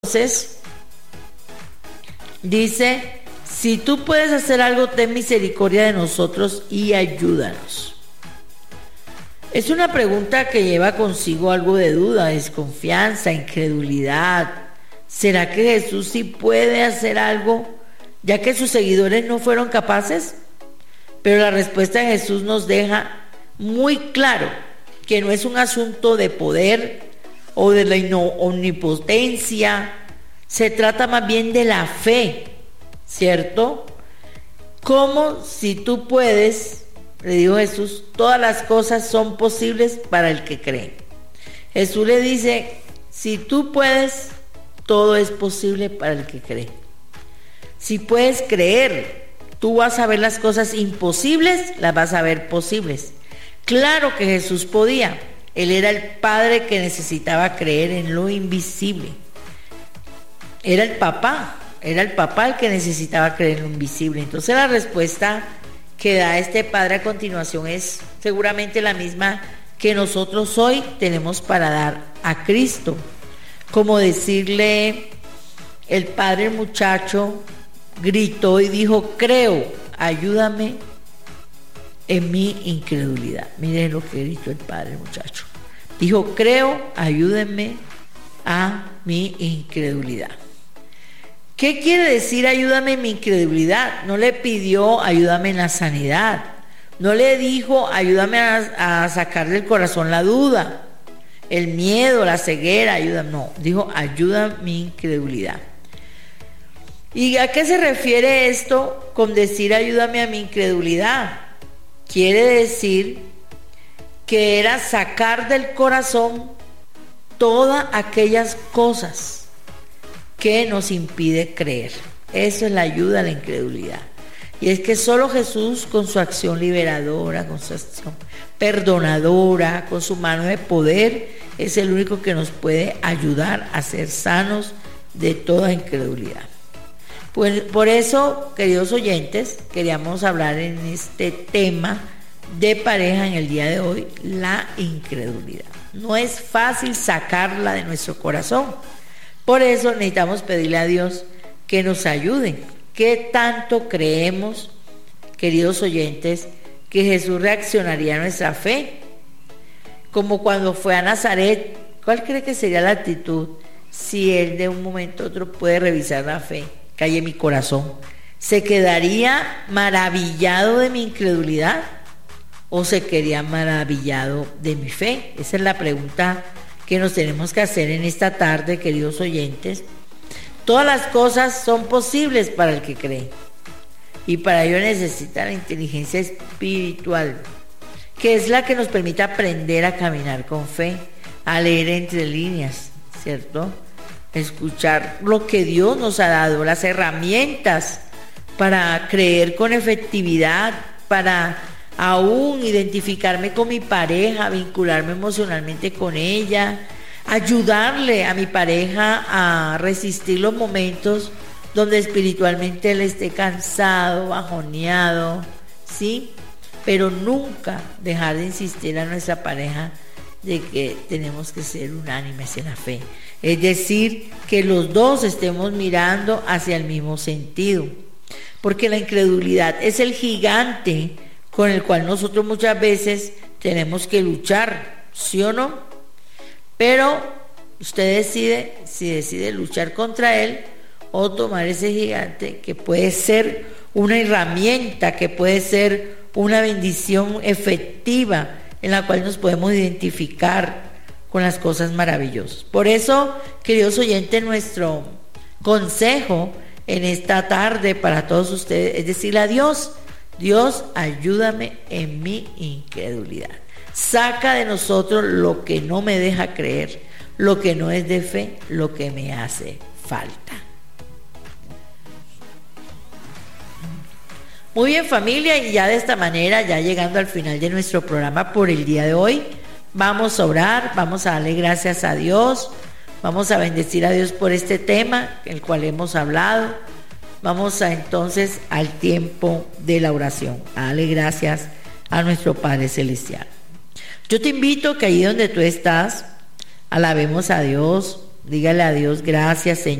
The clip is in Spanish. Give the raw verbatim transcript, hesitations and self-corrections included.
Entonces, dice, si tú puedes hacer algo, ten misericordia de nosotros y ayúdanos. Es una pregunta que lleva consigo algo de duda, desconfianza, incredulidad. ¿Será que Jesús sí puede hacer algo, ya que sus seguidores no fueron capaces? Pero la respuesta de Jesús nos deja muy claro que no es un asunto de poder o de la omnipotencia, se trata más bien de la fe, ¿cierto? Como si tú puedes, le dijo Jesús, todas las cosas son posibles para el que cree. Jesús le dice, si tú puedes, todo es posible para el que cree. Si puedes creer, tú vas a ver las cosas imposibles, las vas a ver posibles. Claro que Jesús podía. Él era el Padre que necesitaba creer en lo invisible. Era el papá, era el papá el que necesitaba creer en lo invisible. Entonces la respuesta que da este Padre a continuación es seguramente la misma que nosotros hoy tenemos para dar a Cristo. Como decirle, el Padre, el muchacho gritó y dijo, creo, ayúdame en mi incredulidad. Miren lo que gritó el Padre, el muchacho. Dijo, creo, ayúdenme a mi incredulidad. ¿Qué quiere decir ayúdame en mi incredulidad? No le pidió ayúdame en la sanidad. No le dijo ayúdame a, a sacar del corazón la duda, el miedo, la ceguera, ayúdame. No, dijo ayuda mi incredulidad. ¿Y a qué se refiere esto con decir ayúdame a mi incredulidad? Quiere decir que era sacar del corazón todas aquellas cosas que nos impide creer. Eso es la ayuda a la incredulidad. Y es que solo Jesús, con su acción liberadora, con su acción perdonadora, con su mano de poder, es el único que nos puede ayudar a ser sanos de toda incredulidad. Pues por eso, queridos oyentes, queríamos hablar en este tema de pareja en el día de hoy, la incredulidad. No es fácil sacarla de nuestro corazón. Por eso necesitamos pedirle a Dios que nos ayude. ¿Qué tanto creemos, queridos oyentes, que Jesús reaccionaría a nuestra fe? Como cuando fue a Nazaret, ¿cuál cree que sería la actitud si Él de un momento a otro puede revisar la fe que hay en mi corazón? ¿Se quedaría maravillado de mi incredulidad o se quedaría maravillado de mi fe? Esa es la pregunta que nos tenemos que hacer en esta tarde, queridos oyentes. Todas las cosas son posibles para el que cree, y para ello necesita la inteligencia espiritual, que es la que nos permite aprender a caminar con fe, a leer entre líneas, ¿cierto? Escuchar lo que Dios nos ha dado, las herramientas para creer con efectividad, para aún identificarme con mi pareja, vincularme emocionalmente con ella, ayudarle a mi pareja a resistir los momentos donde espiritualmente él esté cansado, bajoneado, ¿sí? Pero nunca dejar de insistir a nuestra pareja de que tenemos que ser unánimes en la fe. Es decir, que los dos estemos mirando hacia el mismo sentido. Porque la incredulidad es el gigante con el cual nosotros muchas veces tenemos que luchar, ¿sí o no? Pero usted decide si decide luchar contra él o tomar ese gigante que puede ser una herramienta, que puede ser una bendición efectiva en la cual nos podemos identificar con las cosas maravillosas. Por eso, queridos oyentes, nuestro consejo en esta tarde para todos ustedes es decirle a Dios, Dios, ayúdame en mi incredulidad. Saca de nosotros lo que no me deja creer, lo que no es de fe, lo que me hace falta. Muy bien, familia, y ya de esta manera, ya llegando al final de nuestro programa por el día de hoy, vamos a orar, vamos a darle gracias a Dios, vamos a bendecir a Dios por este tema, el cual hemos hablado. Vamos a entonces al tiempo de la oración, a darle gracias a nuestro Padre Celestial. Yo te invito que ahí donde tú estás, alabemos a Dios, Dígale a Dios, gracias, Señor.